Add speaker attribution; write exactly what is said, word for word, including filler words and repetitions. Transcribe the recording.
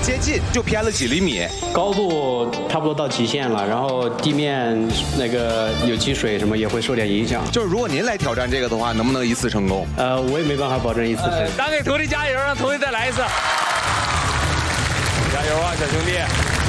Speaker 1: 接近，就偏了几厘米。
Speaker 2: 高度差不多到极限了，然后地面那个有积水什么也会受点影响。
Speaker 1: 就是如果您来挑战这个的话，能不能一次成功？
Speaker 2: 呃，我也没办法保证一次成功。
Speaker 3: 咱给徒弟加油，让徒弟再来一次。加油啊，小兄弟！